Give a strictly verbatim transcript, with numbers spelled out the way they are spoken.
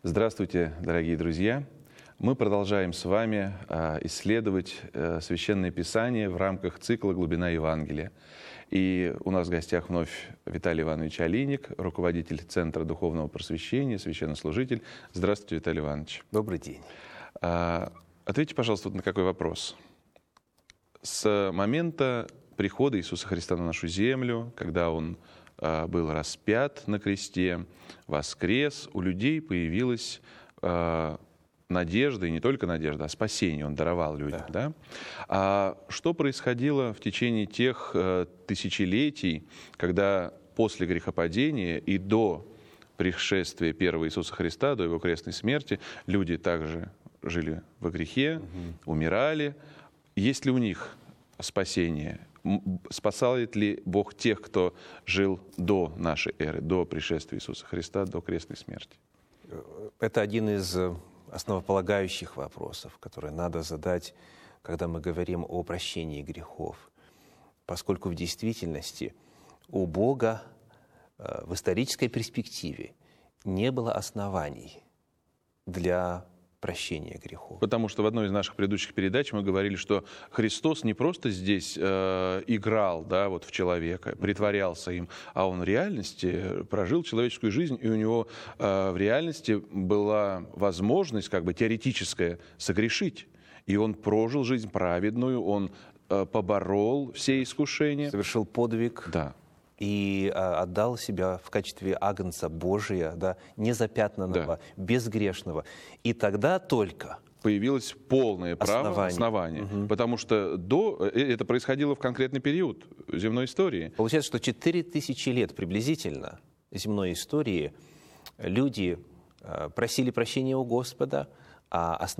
Здравствуйте, дорогие друзья! Мы продолжаем с вами исследовать Священное Писание в рамках цикла «Глубина Евангелия». И у нас в гостях вновь Виталий Иванович Алиник, руководитель Центра Духовного Просвещения, священнослужитель. Здравствуйте, Виталий Иванович. Добрый день. Ответьте, пожалуйста, вот на какой вопрос. С момента прихода Иисуса Христа на нашу землю, когда Он был распят на кресте, воскрес, у людей появилась э, надежда, и не только надежда, а спасение Он даровал людям. Да. Да? А что происходило в течение тех э, тысячелетий, когда после грехопадения и до пришествия первого Иисуса Христа, до Его крестной смерти, люди также жили во грехе, угу. умирали? Есть ли у них спасение? Спасает ли Бог тех, кто жил до нашей эры, до пришествия Иисуса Христа, до крестной смерти? Это один из основополагающих вопросов, которые надо задать, когда мы говорим о прощении грехов. Поскольку в действительности у Бога в исторической перспективе не было оснований для прощения грехов. Потому что в одной из наших предыдущих передач мы говорили, что Христос не просто здесь э, играл, да, вот в человека, притворялся им, а Он в реальности прожил человеческую жизнь, и у Него э, в реальности была возможность, как бы теоретическая, согрешить. И Он прожил жизнь праведную, Он э, поборол все искушения. Совершил подвиг. Да. И а, отдал себя в качестве агнца Божия, да, незапятнанного, да. безгрешного. И тогда только появилось полное право, основание, основание угу. потому что до, это происходило в конкретный период земной истории. Получается, что четыре тысячи лет приблизительно земной истории люди просили прощения у Господа, а основание